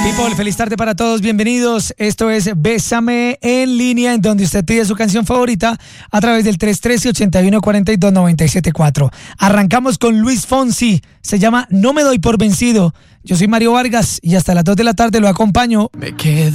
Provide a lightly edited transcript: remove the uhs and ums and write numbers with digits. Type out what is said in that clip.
People, feliz tarde para todos, bienvenidos. Esto es Bésame en línea, en donde usted pide su canción favorita a través del 313-8142-974. Arrancamos con Luis Fonsi, se llama No me doy por vencido. Yo soy Mario Vargas y hasta las 2 de la tarde lo acompaño. Me quedo